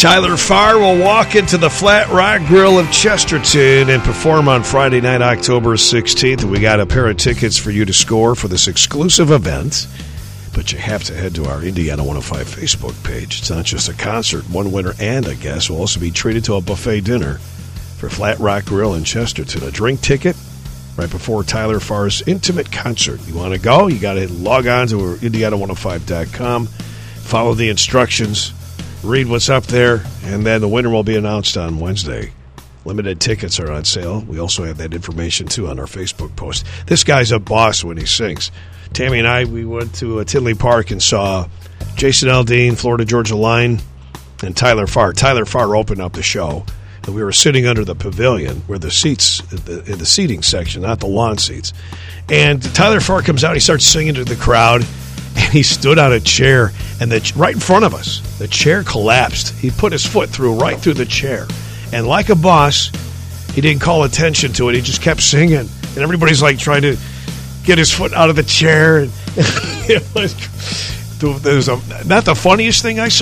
Tyler Farr will walk into the Flat Rock Grill of Chesterton and perform on Friday night, October 16th. And we got a pair of tickets for you to score for this exclusive event. But you have to head to our Indiana 105 Facebook page. It's not just a concert. One winner and a guest will also be treated to a buffet dinner for Flat Rock Grill in Chesterton. A drink ticket right before Tyler Farr's intimate concert. You want to go? You got to log on to Indiana105.com. Follow the instructions. Read what's up there, and then the winner will be announced on Wednesday. Limited tickets are on sale. We also have that information, too, on our Facebook post. This guy's a boss when he sings. Tammy and I, we went to Tinley Park and saw Jason Aldean, Florida Georgia Line, and Tyler Farr. Tyler Farr opened up the show, and we were sitting under the pavilion where the seats, in the seating section, not the lawn seats. And Tyler Farr comes out, he starts singing to the crowd, and he stood on a chair, and right in front of us, the chair collapsed. He put his foot right through the chair. And like a boss, he didn't call attention to it. He just kept singing. And everybody's like trying to get his foot out of the chair. And it was not the funniest thing I saw.